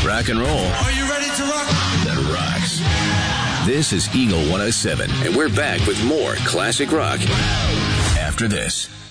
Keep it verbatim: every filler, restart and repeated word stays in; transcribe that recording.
Rock and roll. Are you ready to rock? That rocks. This is Eagle one oh seven, and we're back with more classic rock after this.